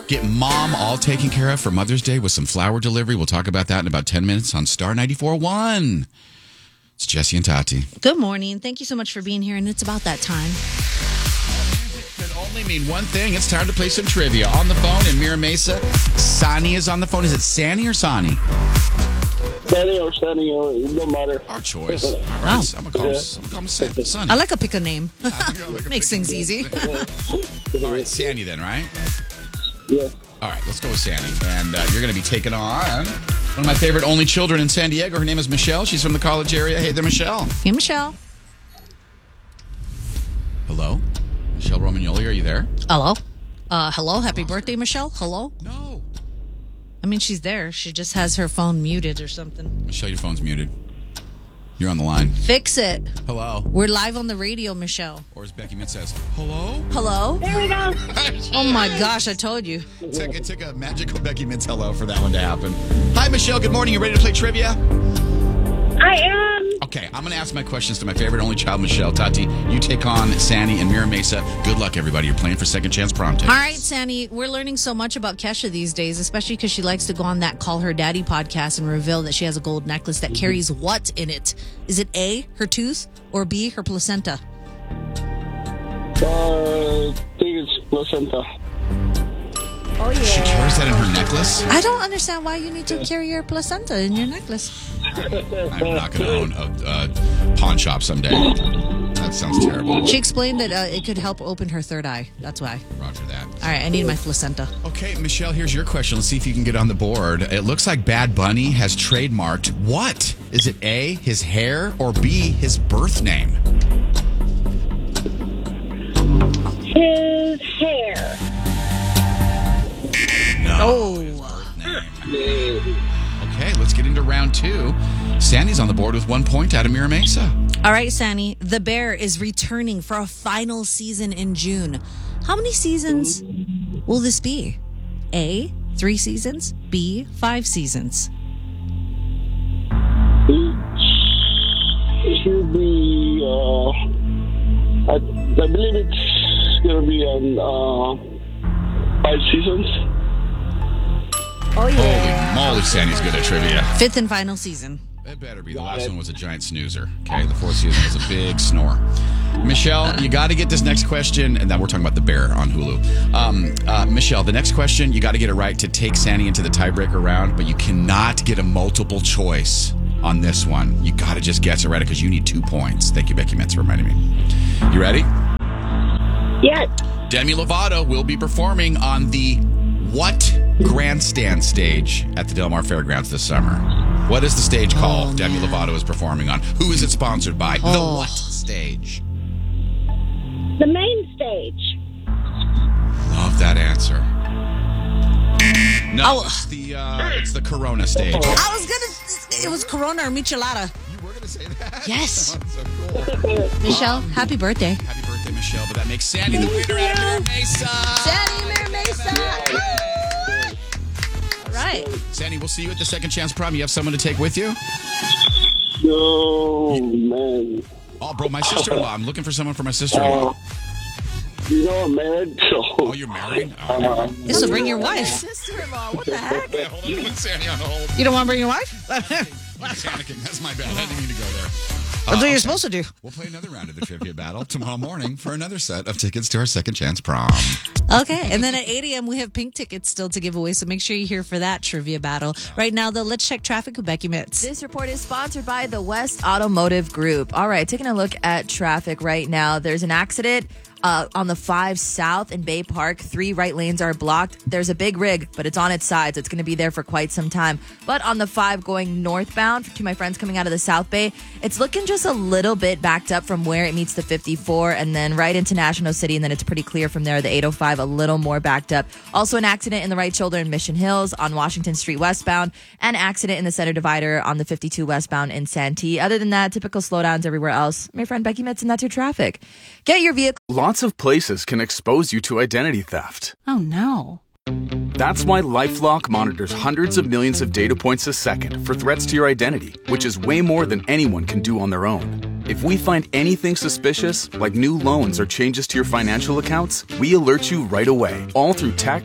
Get mom all taken care of for Mother's Day with some flower delivery. We'll talk about that in about 10 minutes on Star 94.1. It's Jesse and Tati. Good morning. Thank you so much for being here, and it's about that time. It can only mean one thing. It's time to play some trivia. On the phone in Mira Mesa, Sani is on the phone. Is it Sani or Sani? Sani, it don't matter. Our choice. All right. I'm going to call him Sani. I like a pick a name. Makes things easy. All right, Sani then, right? Yeah. All right, let's go with Sani. And you're going to be taking on one of my favorite only children in San Diego. Her name is Michelle. She's from the college area. Hey there, Michelle. Hey, Michelle. Hello? Michelle Romagnoli, are you there? Hello. Hello. Happy birthday, Michelle. Hello. No. I mean, she's there. She just has her phone muted or something. Michelle, your phone's muted. You're on the line. Fix it. Hello. We're live on the radio, Michelle. Or as Becky Mintz says, hello? Hello? There we go. Oh, my gosh. I told you. It took a magical Becky Mintz hello for that one to happen. Hi, Michelle. Good morning. You ready to play trivia? I am. Okay, I'm going to ask my questions to my favorite only child, Michelle. Tati, you take on Sani and Mira Mesa. Good luck, everybody. You're playing for Second Chance Prom tickets. All right, Sani, we're learning so much about Kesha these days, especially because she likes to go on that Call Her Daddy podcast and reveal that she has a gold necklace that carries what in it? Is it A, her tooth, or B, her placenta? I think it's placenta. Oh, yeah. She carries that in her necklace? I don't understand why you need to carry your placenta in your necklace. I'm not going to own a pawn shop someday. That sounds terrible. She explained that it could help open her third eye. That's why. Roger that. All right, I need my placenta. Okay, Michelle, here's your question. Let's see if you can get on the board. It looks like Bad Bunny has trademarked what? Is it A, his hair, or B, his birth name? His hair. No. Okay, let's get into round two. Sandy's on the board with 1 point out of Mira Mesa. All right, Sani, The Bear is returning for a final season in June. How many seasons will this be? A, 3 seasons, B, 5 seasons. It should be, I believe it's going to be on 5 seasons. Oh, yeah. Holy moly, Sandy's good at trivia. 5th and final season. It better be. The last one was a giant snoozer. Okay, the 4th season was a big snore. Michelle, you got to get this next question, and then we're talking about The Bear on Hulu. Michelle, the next question, you got to get it right to take Sandy into the tiebreaker round, but you cannot get a multiple choice on this one. You got to just guess it right because you need 2 points. Thank you, Becky Metz, for reminding me. You ready? Yes. Demi Lovato will be performing on the what grandstand stage at the Del Mar Fairgrounds this summer? What is the stage called Demi Lovato is performing on? Who is it sponsored by? The what stage? The main stage. Love that answer. No, it's the Corona stage. It was Corona or Michelada. You were going to say that? Yes. Oh, so cool. Michelle, happy birthday. Happy birthday, Michelle. But that makes Sandy the winner out of Mira Mesa. Sandy Mira Mesa. All right. Sandy, we'll see you at the Second Chance Prom. You have someone to take with you? Oh, man. Oh, bro, my sister-in-law. I'm looking for someone for my sister-in-law. I'm married, so... Oh, you're married? Oh. This will bring your wife. Sister-in-law, what the heck? Yeah, hold on. Put Sandy on hold. You don't want to bring your wife? I'm panicking. That's my bad. I didn't mean to go there. That's what you're supposed to do. We'll play another round of the trivia battle tomorrow morning for another set of tickets to our Second Chance Prom. Okay, and then at 8 a.m. we have pink tickets still to give away, so make sure you're here for that trivia battle. Right now, though, let's check traffic with Becky Mitz. This report is sponsored by the West Automotive Group. All right, taking a look at traffic right now. There's an accident on the 5 South in Bay Park. 3 right lanes are blocked. There's a big rig, but it's on its side, so it's going to be there for quite some time. But on the 5 going northbound, to my friends coming out of the South Bay, it's looking just a little bit backed up from where it meets the 54 and then right into National City, and then it's pretty clear from there. The 805 a little more backed up. Also an accident in the right shoulder in Mission Hills on Washington Street westbound, and accident in the center divider on the 52 westbound in Santee. Other than that, typical slowdowns everywhere else. My friend Becky Mitz, and that's your traffic. Get your vehicle. Lots of places can expose you to identity theft. Oh, no. That's why LifeLock monitors hundreds of millions of data points a second for threats to your identity, which is way more than anyone can do on their own. If we find anything suspicious, like new loans or changes to your financial accounts, we alert you right away, all through text,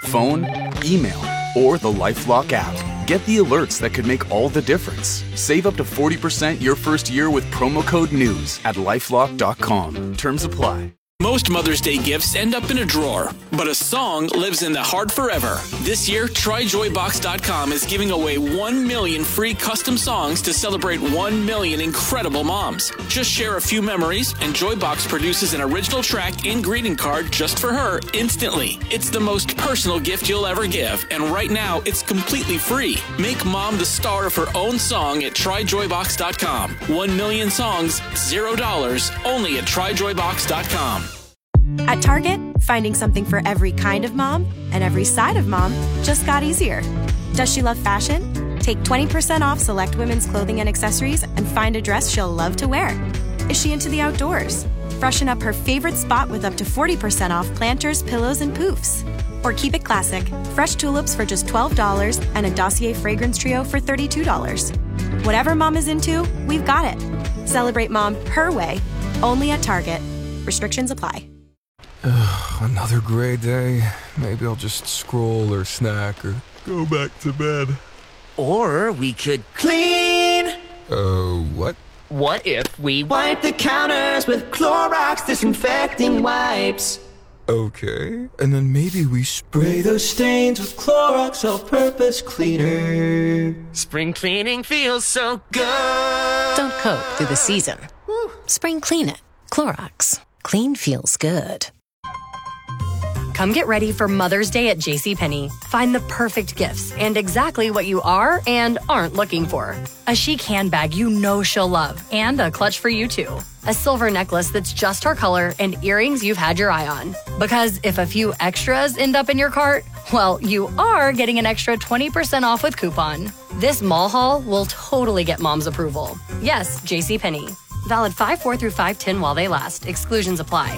phone, email, or the LifeLock app. Get the alerts that could make all the difference. Save up to 40% your first year with promo code NEWS at LifeLock.com. Terms apply. Most Mother's Day gifts end up in a drawer, but a song lives in the heart forever. This year, TryJoyBox.com is giving away 1 million free custom songs to celebrate 1 million incredible moms. Just share a few memories, and Joybox produces an original track and greeting card just for her instantly. It's the most personal gift you'll ever give, and right now, it's completely free. Make mom the star of her own song at TryJoyBox.com. 1 million songs, $0, only at TryJoyBox.com. At Target, finding something for every kind of mom and every side of mom just got easier. Does she love fashion? Take 20% off select women's clothing and accessories and find a dress she'll love to wear. Is she into the outdoors? Freshen up her favorite spot with up to 40% off planters, pillows, and poofs. Or keep it classic, fresh tulips for just $12 and a Dossier fragrance trio for $32. Whatever mom is into, we've got it. Celebrate mom her way, only at Target. Restrictions apply. Another gray day. Maybe I'll just scroll or snack or go back to bed. Or we could clean. What? What if we wipe the counters with Clorox disinfecting wipes? Okay. And then maybe we Spray those stains with Clorox all-purpose cleaner. Spring cleaning feels so good. Don't cope through the season. Spring clean it. Clorox. Clean feels good. Come get ready for Mother's Day at JCPenney. Find the perfect gifts and exactly what you are and aren't looking for. A chic handbag you know she'll love and a clutch for you too. A silver necklace that's just her color and earrings you've had your eye on. Because if a few extras end up in your cart, well, you are getting an extra 20% off with coupon. This mall haul will totally get mom's approval. Yes, JCPenney. Valid 5/4 through 5/10 while they last. Exclusions apply.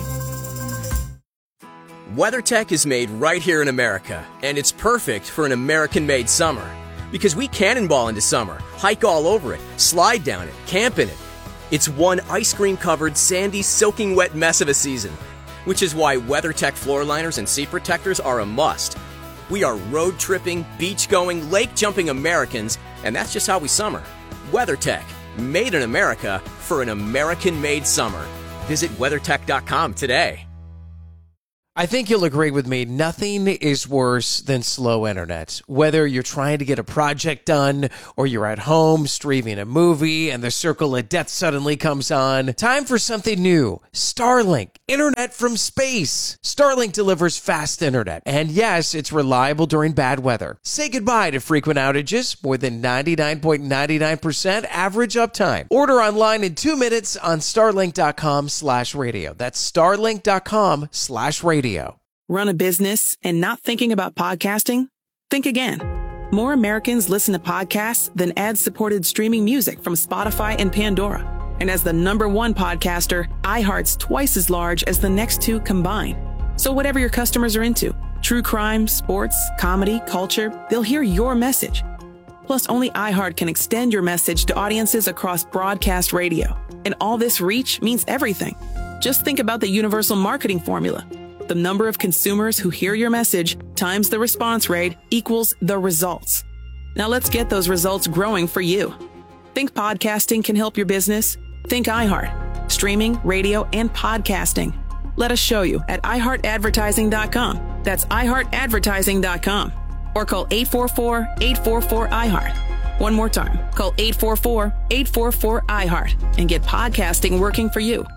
WeatherTech is made right here in America, and it's perfect for an American-made summer. Because we cannonball into summer, hike all over it, slide down it, camp in it. It's one ice cream-covered, sandy, soaking wet mess of a season. Which is why WeatherTech floor liners and seat protectors are a must. We are road-tripping, beach-going, lake-jumping Americans, and that's just how we summer. WeatherTech, made in America for an American-made summer. Visit WeatherTech.com today. I think you'll agree with me, nothing is worse than slow internet. Whether you're trying to get a project done or you're at home streaming a movie and the circle of death suddenly comes on, time for something new. Starlink, internet from space. Starlink delivers fast internet. And yes, it's reliable during bad weather. Say goodbye to frequent outages, more than 99.99% average uptime. Order online in 2 minutes on starlink.com/radio. That's starlink.com/radio. Run a business and not thinking about podcasting? Think again. More Americans listen to podcasts than ad-supported streaming music from Spotify and Pandora. And as the #1 podcaster, iHeart's twice as large as the next two combined. So whatever your customers are into, true crime, sports, comedy, culture, they'll hear your message. Plus, only iHeart can extend your message to audiences across broadcast radio. And all this reach means everything. Just think about the universal marketing formula. The number of consumers who hear your message times the response rate equals the results. Now let's get those results growing for you. Think podcasting can help your business? Think iHeart. Streaming, radio, and podcasting. Let us show you at iHeartAdvertising.com. That's iHeartAdvertising.com. Or call 844-844-iHeart. One more time. Call 844-844-iHeart and get podcasting working for you.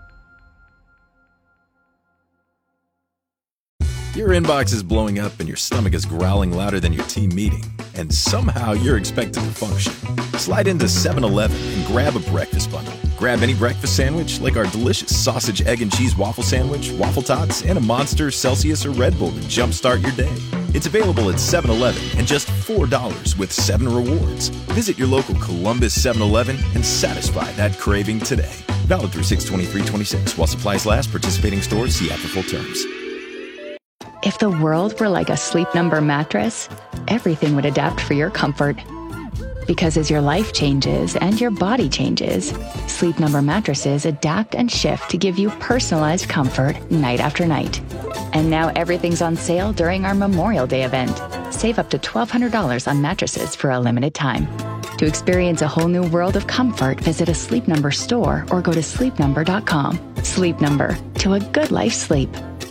Your inbox is blowing up and your stomach is growling louder than your team meeting, and somehow you're expected to function. Slide into 7-Eleven and grab a breakfast bundle. Grab any breakfast sandwich like our delicious sausage, egg, and cheese waffle sandwich, waffle tots, and a Monster, Celsius, or Red Bull to jumpstart your day. It's available at 7-Eleven and just $4 with 7 rewards. Visit your local Columbus 7-Eleven and satisfy that craving today. Valid through 6/23/26 while supplies last. Participating stores, see app for full terms. If the world were like a Sleep Number mattress, everything would adapt for your comfort. Because as your life changes and your body changes, Sleep Number mattresses adapt and shift to give you personalized comfort night after night. And now everything's on sale during our Memorial Day event. Save up to $1,200 on mattresses for a limited time. To experience a whole new world of comfort, visit a Sleep Number store or go to sleepnumber.com. Sleep Number, to a good night's sleep.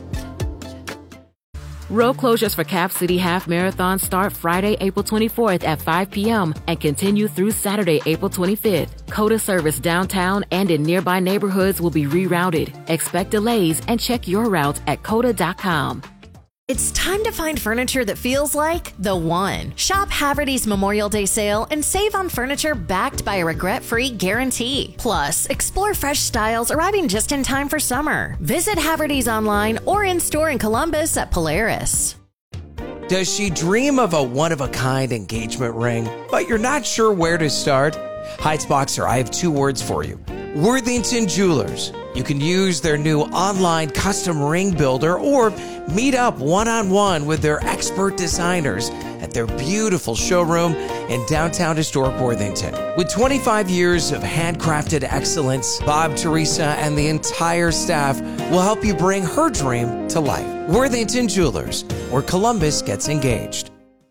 Road closures for Cap City Half Marathon start Friday, April 24th at 5 p.m. and continue through Saturday, April 25th. COTA service downtown and in nearby neighborhoods will be rerouted. Expect delays and check your route at COTA.com. It's time to find furniture that feels like the one. Shop Haverty's Memorial Day sale and save on furniture backed by a regret-free guarantee. Plus, explore fresh styles arriving just in time for summer. Visit Haverty's online or in-store in Columbus at Polaris. Does she dream of a one-of-a-kind engagement ring, but you're not sure where to start? Heights Boxer, I have two words for you. Worthington Jewelers. You can use their new online custom ring builder or meet up one-on-one with their expert designers at their beautiful showroom in downtown historic Worthington. With 25 years of handcrafted excellence, Bob, Teresa, and the entire staff will help you bring her dream to life. Worthington Jewelers, where Columbus gets engaged.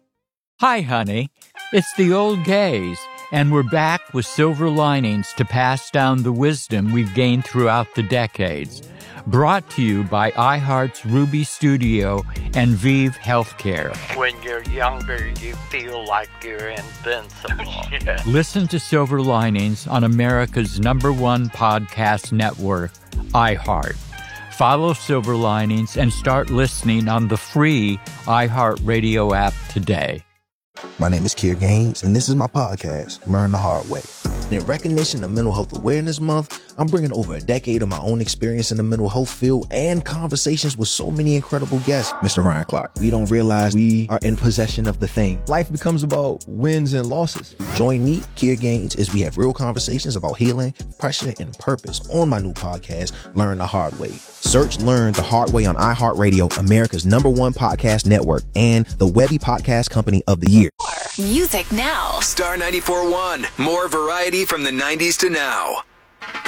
Hi, honey. It's the old gays. And we're back with silver linings to pass down the wisdom we've gained throughout the decades. Brought to you by iHeart's Ruby Studio and Vive Healthcare. When you're younger, you feel like you're invincible. Listen to Silver Linings on America's #1 podcast network, iHeart. Follow Silver Linings and start listening on the free iHeartRadio app today. My name is Keir Gaines, and this is my podcast, Learn the Hard Way. In recognition of Mental Health Awareness Month, I'm bringing over a decade of my own experience in the mental health field and conversations with so many incredible guests. Mr. Ryan Clark, we don't realize we are in possession of the thing. Life becomes about wins and losses. Join me, Keir Gaines, as we have real conversations about healing, pressure, and purpose on my new podcast, Learn the Hard Way. Search Learn the Hard Way on iHeartRadio, America's #1 podcast network, and the Webby Podcast Company of the Year. Music now. Star 94.1. More variety from the 90s to now.